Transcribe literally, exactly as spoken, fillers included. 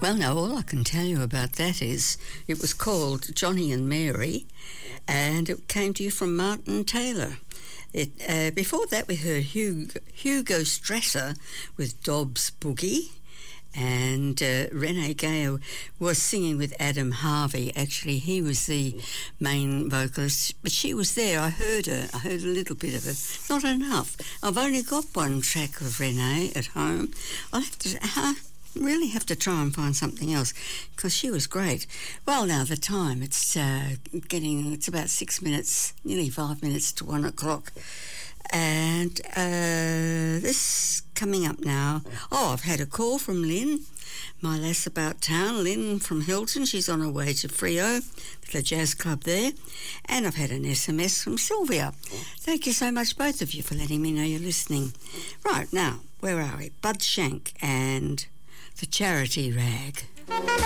Well, now, all I can tell you about that is it was called Johnny and Mary, and it came to you from Martin Taylor. It, uh, before that, we heard Hugo, Hugo Strasser with Dobbs Boogie, and uh, Renee Gale was singing with Adam Harvey. Actually, he was the main vocalist, but she was there. I heard her. I heard a little bit of it. Not enough. I've only got one track of Renee at home. I'll have to... Uh, really have to try and find something else, because she was great. Well, now the time, it's uh, getting, it's about six minutes, nearly five minutes to one o'clock. And uh, this coming up now, oh, I've had a call from Lynn, my lass about town, Lynn from Hilton. She's on her way to Freo, the jazz club there. And I've had an S M S from Sylvia. Thank you so much, both of you, for letting me know you're listening. Right, now, where are we? Bud Shank and the Charity Rag.